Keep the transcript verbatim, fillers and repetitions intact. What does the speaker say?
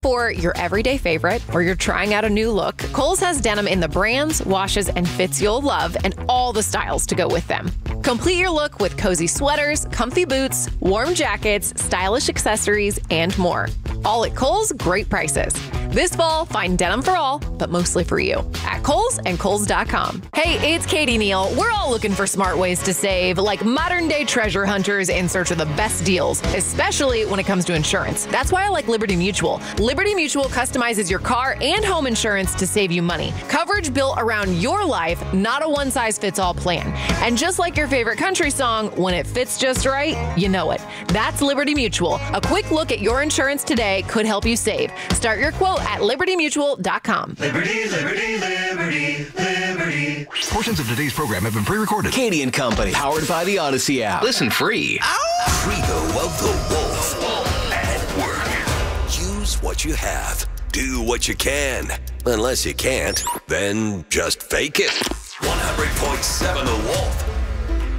For your everyday favorite or you're trying out a new look, Kohl's has denim in the brands, washes, and fits you'll love and all the styles to go with them. Complete your look with cozy sweaters, comfy boots, warm jackets, stylish accessories, and more. All at Kohl's, great prices. This fall, find denim for all, but mostly for you, at Kohl's and Kohl's dot com. Hey, it's Katie Neal. We're all looking for smart ways to save, like modern-day treasure hunters in search of the best deals, especially when it comes to insurance. That's why I like Liberty Mutual. Liberty Mutual customizes your car and home insurance to save you money. Coverage built around your life, not a one-size-fits-all plan. And just like your favorite country song, when it fits just right, you know it. That's Liberty Mutual. A quick look at your insurance today could help you save. Start your quote at liberty mutual dot com. Liberty, liberty, liberty, liberty. Portions of today's program have been pre-recorded. Katie and Company, powered by the Odyssey app. Listen free. Trio of the Wolf at work. Use what you have. Do what you can. Unless you can't, then just fake it. one hundred